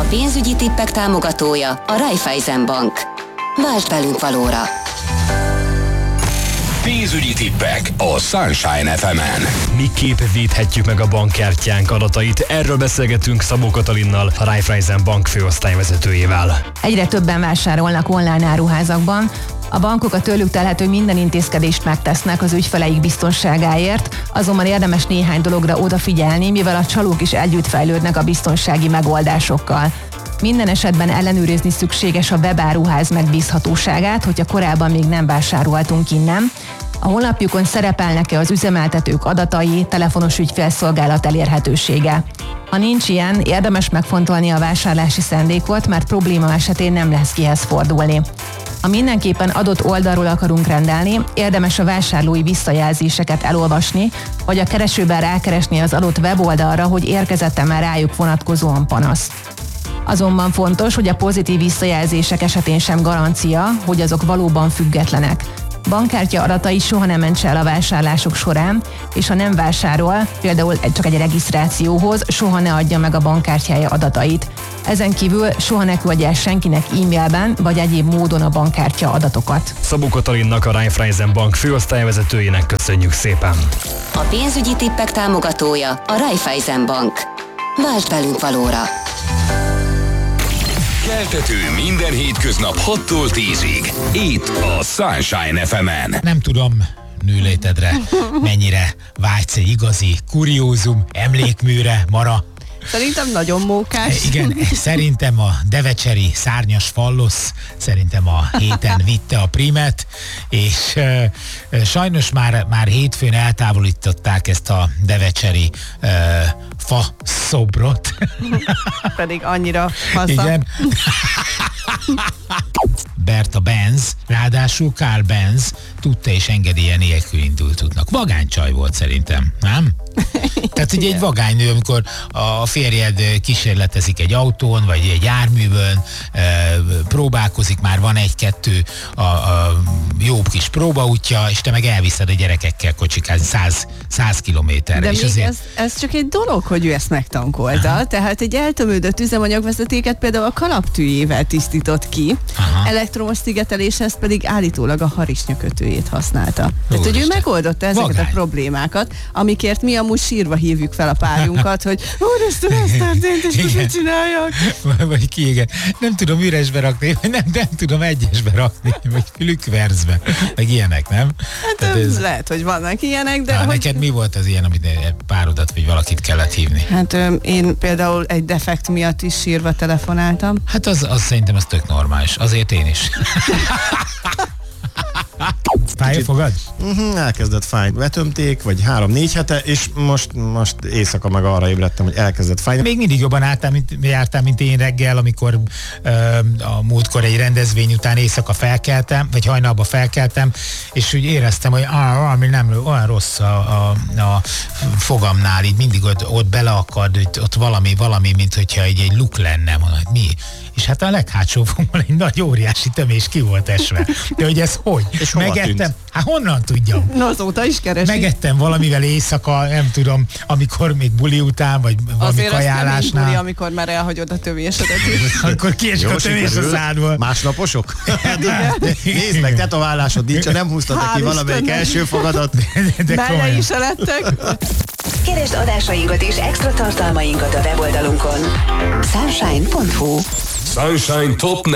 pénzügyi tippek támogatója a Raiffeisen Bank. Váltsd velünk valóra! Pénzügyi tippek a Sunshine FM-en. Miképp védhetjük meg a bankkártyánk adatait? Erről beszélgetünk Szabó Katalinnal, a Raiffeisen Bank főosztályvezetőjével. Egyre többen vásárolnak online áruházakban. A bankok a tőlük telhető minden intézkedést megtesznek az ügyfeleik biztonságáért, azonban érdemes néhány dologra odafigyelni, mivel a csalók is együtt fejlődnek a biztonsági megoldásokkal. Minden esetben ellenőrizni szükséges a webáruház megbízhatóságát, hogyha korábban még nem vásároltunk innen. A honlapjukon szerepelnek-e az üzemeltetők adatai, telefonos ügyfélszolgálat elérhetősége. Ha nincs ilyen, érdemes megfontolni a vásárlási szándékot, mert probléma esetén nem lesz kihez fordulni. Ha mindenképpen adott oldalról akarunk rendelni, érdemes a vásárlói visszajelzéseket elolvasni, vagy a keresőben rákeresni az adott weboldalra, hogy érkezett-e már rájuk vonatkozóan panasz. Azonban fontos, hogy a pozitív visszajelzések esetén sem garancia, hogy azok valóban függetlenek. Bankkártya adatai soha nem mentse el a vásárlások során, és ha nem vásárol, például csak egy regisztrációhoz, soha ne adja meg a bankkártyája adatait. Ezen kívül soha ne küldje el senkinek e-mailben vagy egyéb módon a bankkártya adatokat. Szabó Katalinnak, a Raiffeisen Bank főosztályvezetőjének köszönjük szépen. A pénzügyi tippek támogatója a Raiffeisen Bank. Váltsd velünk valóra! Keltető minden hétköznap 6-tól 10-ig. Itt a Sunshine FM-en. Nem tudom, nőlétedre mennyire vágysz egy igazi kuriózum emlékműre, Mara. Szerintem nagyon mókás. Igen, szerintem a devecseri szárnyas fallosz szerintem a héten vitte a primet, és sajnos már hétfőn eltávolították ezt a devecseri fa szobrot. Pedig annyira haza. Igen. Berta Benz, ráadásul Karl Benz tudta és engedélye nélkül indult útnak. Vagánycsaj volt szerintem, nem? Tehát ugye egy vagánynő, amikor a férjed kísérletezik egy autón, vagy egy járművön, próbálkozik, már van egy-kettő a jó kis próbaútja, és te meg elviszed a gyerekekkel kocsikázni 100 kilométerre. De és még azért... ez csak egy dolog, hogy ő ezt megtankolta. Aha. Tehát egy eltömődött üzemanyagvezetéket például a kalaptűjével tisztított ki, aha, elektromos szigeteléshez pedig állítólag a harisnyakötőjét használta. Tehát, hogy ő megoldotta ezeket a problémákat, amikért mi amúgy sírva hívjuk fel a párjunkat, hogy úristen, ez történt, és most mit csináljak? Vagy ki, igen. Nem tudom üresbe rakni, vagy nem tudom egyesbe rakni, vagy lükverzbe, meg ilyenek, nem? Hát ez... lehet, hogy vannak ilyenek, de... Hogy... Neked mi volt az ilyen, amit párodat, vagy valakit kellett hívni? Hát én például egy defekt miatt is sírva telefonáltam. Hát az szerintem az tök normális. Azért én is. Fáj fogad? Elkezdett fájni. Vetömték, vagy 3-4 hete, és most éjszaka meg arra ébredtem, hogy elkezdett fájni. Még mindig jobban jártál, mint én reggel, amikor a múltkor egy rendezvény után éjszaka felkeltem, vagy hajnalba felkeltem, és úgy éreztem, hogy valami nem olyan rossz a fogamnál, így mindig ott beleakad, ott valami, mint hogyha egy luk lenne, mondom, mi? És hát a leghátsó fogban egy nagy óriási tömés ki volt esve. De hogy ez hogy? És megettem? Hát honnan tudjam? Na, azóta is keresi. Megettem valamivel éjszaka, nem tudom, amikor még buli után, vagy valami kajálásnál. Azért buli, amikor már elhagyod a tömésedet. Akkor kiesik a tömés a szádból. Másnaposok? Nézd meg, tetoválásod nincs, nem húztad ki valamelyik első fogadat. Mellei se lettek. Keresd adásainkat és extra tartalmainkat a weboldalunkon. Sunshine.hu Sunshine Top